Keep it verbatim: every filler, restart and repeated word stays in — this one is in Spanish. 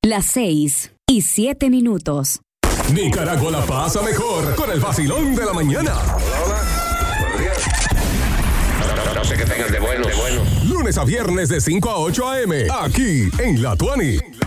Las seis y siete minutos. Nicaragua la pasa mejor con el vacilón de la mañana. Hola, hola. Buenos días. No, no, no sé qué tengan de bueno, de bueno. Lunes a viernes de cinco a ocho a eme, aquí en La Tuani.